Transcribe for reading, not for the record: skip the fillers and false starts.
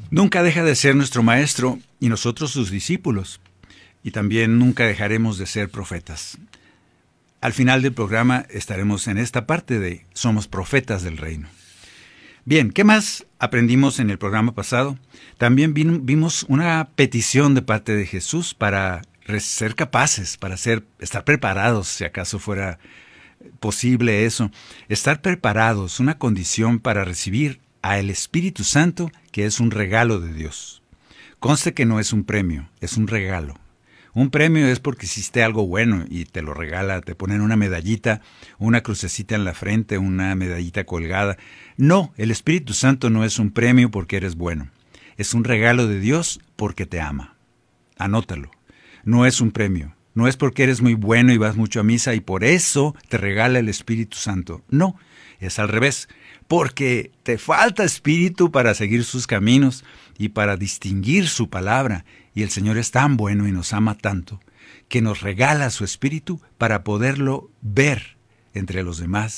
Nunca deja de ser nuestro maestro y nosotros sus discípulos. Y también nunca dejaremos de ser profetas. Al final del programa estaremos en esta parte de Somos profetas del reino. Bien, ¿qué más aprendimos en el programa pasado? También vimos una petición de parte de Jesús para ser capaces, para estar preparados, si acaso fuera posible eso. Estar preparados, una condición para recibir al Espíritu Santo, que es un regalo de Dios. Conste que no es un premio, es un regalo. Un premio es porque hiciste algo bueno y te lo regala, te ponen una medallita, una crucecita en la frente, una medallita colgada. No, el Espíritu Santo no es un premio porque eres bueno. Es un regalo de Dios porque te ama. Anótalo. No es un premio. No es porque eres muy bueno y vas mucho a misa y por eso te regala el Espíritu Santo. No, es al revés. Porque te falta espíritu para seguir sus caminos y para distinguir su palabra. Y el Señor es tan bueno y nos ama tanto que nos regala su espíritu para poderlo ver entre los demás